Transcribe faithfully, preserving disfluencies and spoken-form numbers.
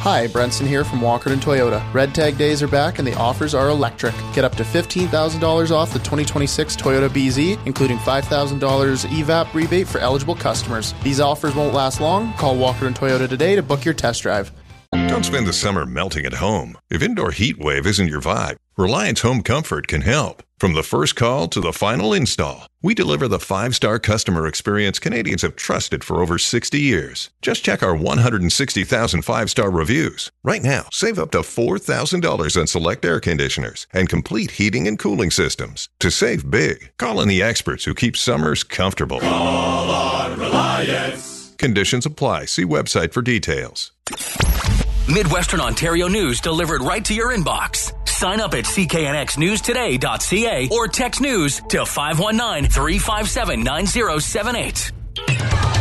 Hi, Brenson here from Walkerton Toyota. Red Tag days are back and the offers are electric. Get up to fifteen thousand dollars off the twenty twenty-six Toyota B Z, including five thousand dollars E V A P rebate for eligible customers. These offers won't last long. Call Walkerton Toyota today to book your test drive. Don't spend the summer melting at home. If indoor heat wave isn't your vibe, Reliance Home Comfort can help. From the first call to the final install, we deliver the five-star customer experience Canadians have trusted for over sixty years. Just check our one hundred sixty thousand five-star reviews. Right now, save up to four thousand dollars on select air conditioners and complete heating and cooling systems. To save big, call in the experts who keep summers comfortable. Call on Reliance. Conditions apply. See website for details. Midwestern Ontario news delivered right to your inbox. Sign up at c k n x news today dot c a or text news to five one nine, three five seven, nine zero seven eight.